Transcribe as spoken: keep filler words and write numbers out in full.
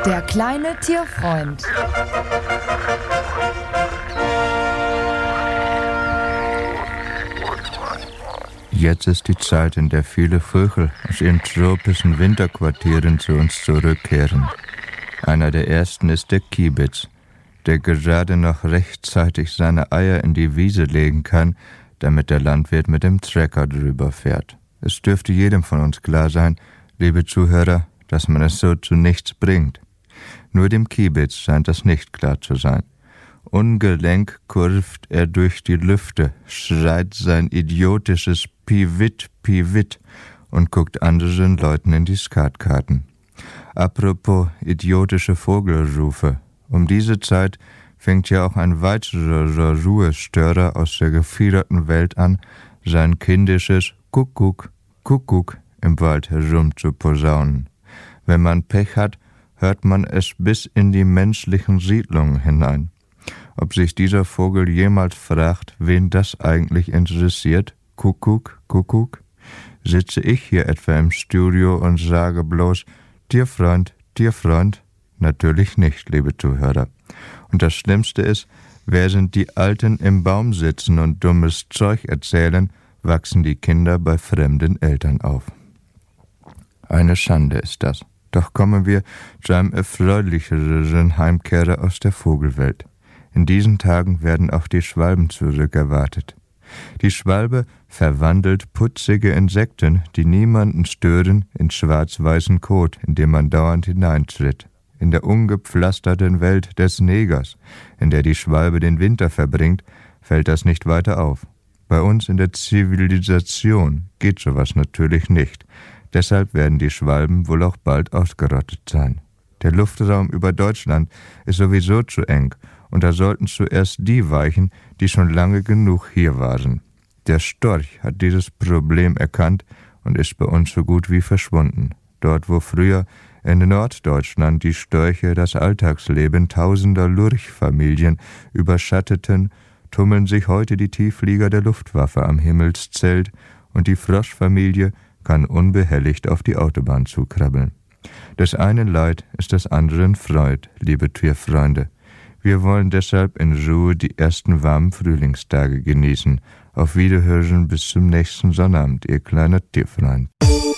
Der kleine Tierfreund. Jetzt ist die Zeit, in der viele Vögel aus ihren tropischen Winterquartieren zu uns zurückkehren. Einer der ersten ist der Kiebitz, der gerade noch rechtzeitig seine Eier in die Wiese legen kann, damit der Landwirt mit dem Trecker drüber fährt. Es dürfte jedem von uns klar sein, liebe Zuhörer, dass man es so zu nichts bringt. Nur dem Kiebitz scheint das nicht klar zu sein. Ungelenk kurft er durch die Lüfte, schreit sein idiotisches Piwit, Piwit und guckt anderen Leuten in die Skatkarten. Apropos idiotische Vogelrufe. Um diese Zeit fängt ja auch ein weiterer Ruhestörer aus der gefiederten Welt an, sein kindisches Kuckuck, Kuckuck im Wald herum zu posaunen. Wenn man Pech hat, hört man es bis in die menschlichen Siedlungen hinein. Ob sich dieser Vogel jemals fragt, wen das eigentlich interessiert? Kuckuck, Kuckuck? Sitze ich hier etwa im Studio und sage bloß, Tierfreund, Tierfreund? Natürlich nicht, liebe Zuhörer. Und das Schlimmste ist, während die Alten im Baum sitzen und dummes Zeug erzählen, wachsen die Kinder bei fremden Eltern auf. Eine Schande ist das. Doch kommen wir zu einem erfreulicheren Heimkehrer aus der Vogelwelt. In diesen Tagen werden auch die Schwalben zurückerwartet. Die Schwalbe verwandelt putzige Insekten, die niemanden stören, in schwarz-weißen Kot, in den man dauernd hineintritt. In der ungepflasterten Welt des Negers, in der die Schwalbe den Winter verbringt, fällt das nicht weiter auf. Bei uns in der Zivilisation geht sowas natürlich nicht. Deshalb werden die Schwalben wohl auch bald ausgerottet sein. Der Luftraum über Deutschland ist sowieso zu eng und da sollten zuerst die weichen, die schon lange genug hier waren. Der Storch hat dieses Problem erkannt und ist bei uns so gut wie verschwunden. Dort, wo früher in Norddeutschland die Störche das Alltagsleben tausender Lurchfamilien überschatteten, tummeln sich heute die Tiefflieger der Luftwaffe am Himmelszelt und die Froschfamilie kann unbehelligt auf die Autobahn zukrabbeln. Des einen Leid ist des anderen Freud, liebe Tierfreunde. Wir wollen deshalb in Ruhe die ersten warmen Frühlingstage genießen. Auf Wiederhören bis zum nächsten Sonnabend, ihr kleiner Tierfreund.